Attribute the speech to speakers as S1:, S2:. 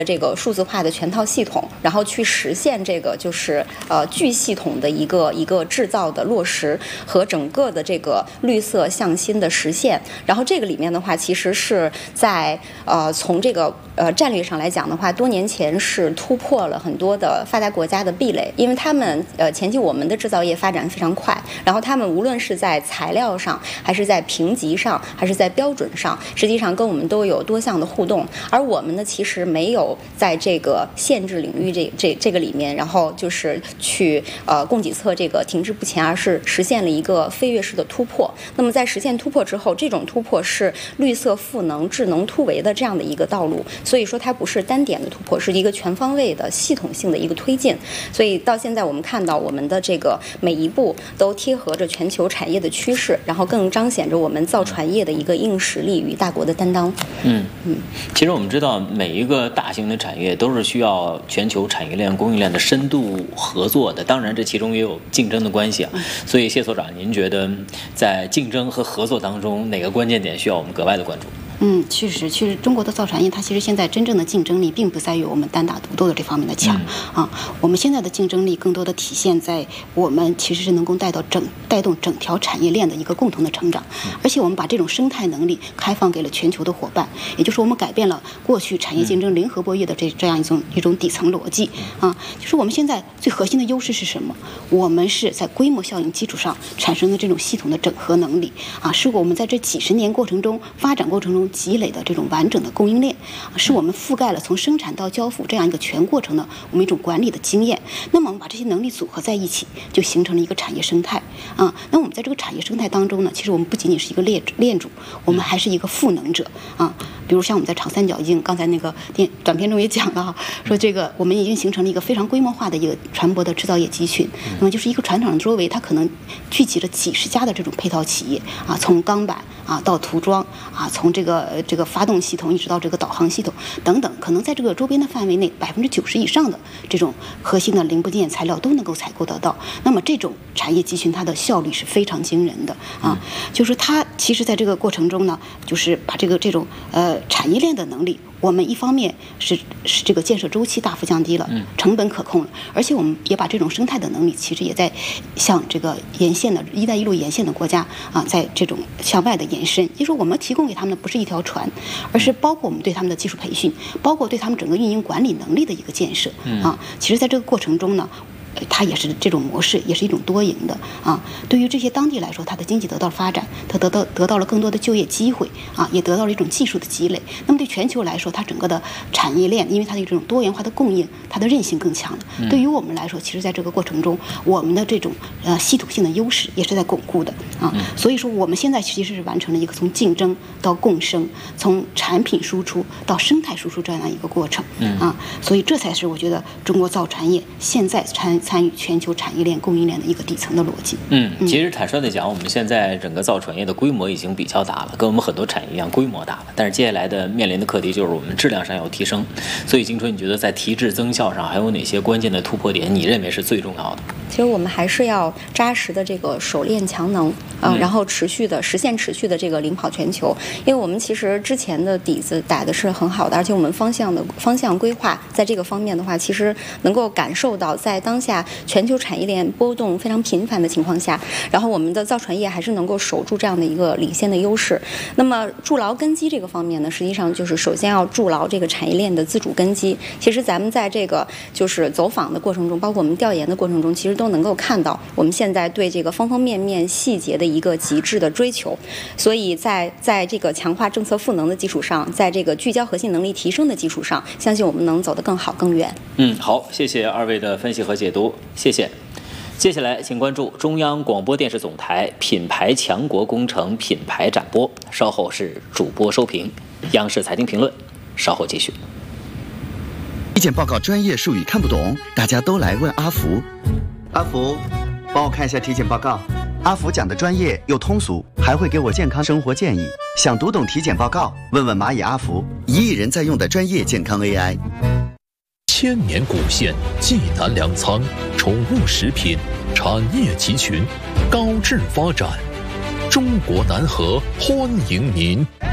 S1: 这个数字化的全套系统，然后去实现这个就是巨系统的一个制造的落实和整个的这个绿色向心的实现。然后这个里面的话，其实是在从这个战略上来讲的话，多年前是突破了很多的发达国家的壁垒，因为他们前期我们的制造业发展非常快，然后他们无论是在材料上，还是在评级上，还是在标准上，实际上跟我们都有多项的互动，而我们呢，其实没有在这个限制领域这个里面，然后就是去供给侧这个停滞不前，而是实现了一个飞跃式的突破。那么在实现突破之后，这种突破是绿色赋能、智能突围的这样的一个道路，所以说它不是单点的突破，是一个全方位的系统性的一个推进。所以到现在我们看到我们的这个每一步都贴合着全球产业的趋势，然后更彰显着我们造船业的一个硬实力与大国的担当。
S2: 其实我们知道每一个大型的产业都是需要全球产业链、供应链的深度合作的，当然这其中也有竞争的关系啊。所以谢所长，您觉得在竞争和合作当中，哪个关键点需要我们格外的关注？
S3: 确实，中国的造船业它其实现在真正的竞争力并不在于我们单打独斗的这方面的强我们现在的竞争力更多的体现在我们其实是能够带动整条产业链的一个共同的成长，而且我们把这种生态能力开放给了全球的伙伴，也就是我们改变了过去产业竞争零和博弈的这样一种底层逻辑就是我们现在最核心的优势是什么？我们是在规模效应基础上产生的这种系统的整合能力是我们在这几十年过程中发展过程中积累的这种完整的供应链是我们覆盖了从生产到交付这样一个全过程的我们一种管理的经验。那么我们把这些能力组合在一起，就形成了一个产业生态那我们在这个产业生态当中呢，其实我们不仅仅是一个链主，我们还是一个赋能者比如像我们在长三角已经刚才那个短片中也讲了说这个我们已经形成了一个非常规模化的一个船舶的制造业集群。那么就是一个船厂周围它可能聚集了几十家的这种配套企业从钢板到涂装从这个发动系统一直到这个导航系统等等，可能在这个周边的范围内90%以上的这种核心的零部件材料都能够采购得到。那么这种产业集群它的效率是非常惊人的就是它其实在这个过程中呢，就是把这种产业链的能力，我们一方面是这个建设周期大幅降低了，成本可控了，而且我们也把这种生态的能力，其实也在向这个沿线的一带一路沿线的国家在这种向外的延伸。也就是说我们提供给他们的不是一条船，而是包括我们对他们的技术培训，包括对他们整个运营管理能力的一个建设其实在这个过程中呢，它也是这种模式，也是一种多赢的对于这些当地来说，它的经济得到了发展，它得到了更多的就业机会也得到了一种技术的积累。那么对全球来说，它整个的产业链，因为它的这种多元化的供应，它的韧性更强了。对于我们来说，其实在这个过程中，我们的这种系统性的优势也是在巩固的所以说我们现在其实是完成了一个从竞争到共生，从产品输出到生态输出这样一个过程所以这才是我觉得中国造船业现在参与全球产业链供应链的一个底层的逻辑。
S2: 其实坦率的讲，我们现在整个造船业的规模已经比较大了，跟我们很多产业一样规模大了，但是接下来的面临的课题就是我们质量上要提升。所以金春，你觉得在提质增效上还有哪些关键的突破点你认为是最重要的？
S1: 其实我们还是要扎实的这个熟练强能然后实现持续的这个领跑全球。因为我们其实之前的底子打的是很好的，而且我们方向规划在这个方面的话，其实能够感受到在当下全球产业链波动非常频繁的情况下，然后我们的造船业还是能够守住这样的一个领先的优势。那么筑牢根基这个方面呢，实际上就是首先要筑牢这个产业链的自主根基。其实咱们在这个就是走访的过程中，包括我们调研的过程中，其实都能够看到我们现在对这个方方面面细节的一个极致的追求。所以在这个强化政策赋能的基础上，在这个聚焦核心能力提升的基础上，相信我们能走得更好更远。
S2: 好，谢谢二位的分析和解读，谢谢。接下来请关注中央广播电视总台品牌强国工程品牌展播，稍后是主播收评，央视财经评论，稍后继续。
S4: 体检报告专业术语看不懂，大家都来问阿福。
S5: 阿福，帮我看一下体检报告。阿福讲的专业又通俗，还会给我健康生活建议。想读懂体检报告，问问蚂蚁阿福
S4: ，1亿人在用的专业健康 AI。
S6: 千年古县济南粮仓，宠物食品产业集群，高质发展。中国南河欢迎您。